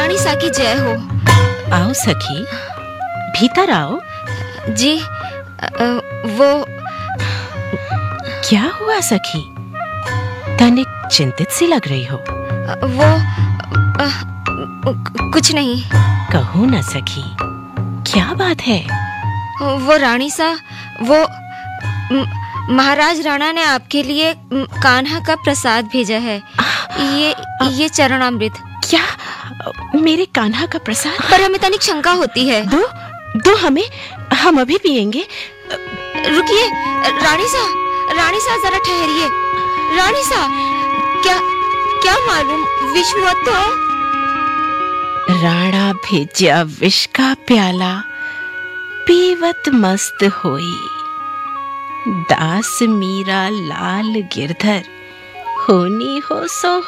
रानी सा की जय हो। आओ सखी, भीतर आओ। जी, वो क्या हुआ सखी? तनिक चिंतित सी लग रही हो। वो कुछ नहीं। कहो ना सखी, क्या बात है? वो रानी सा, वो महाराज राणा ने आपके लिए कान्हा का प्रसाद भेजा है। ये चरणामृत। क्या? मेरे कान्हा का प्रसाद? पर हमें तनिक शंका होती है। दो हमें, हम अभी पिएंगे। रुकिए रानी सा जरा ठहरिए। रानी सा, क्या मालूम विष मत तो। राणा भेजा विष का प्याला, पीवत मस्त होई। दास मीरा लाल गिरधर, होनी हो सो